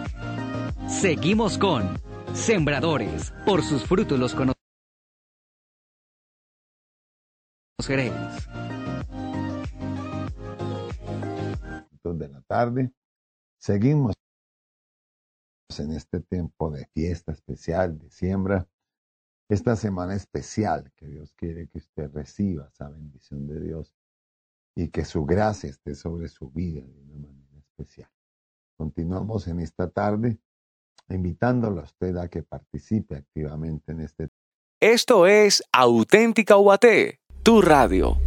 Seguimos con Sembradores. Por sus frutos los conoceréis. De la tarde. Seguimos en este tiempo de fiesta especial, de siembra, esta semana especial que Dios quiere que usted reciba esa bendición de Dios y que su gracia esté sobre su vida de una manera especial. Continuamos en esta tarde invitándolo a usted a que participe activamente en este. Esto es Auténtica UAT, tu radio.